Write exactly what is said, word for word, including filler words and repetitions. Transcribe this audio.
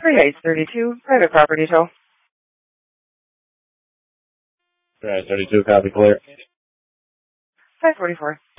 Three Heights thirty-two, private property tow. Three Heights thirty-two, copy clear. five forty-four.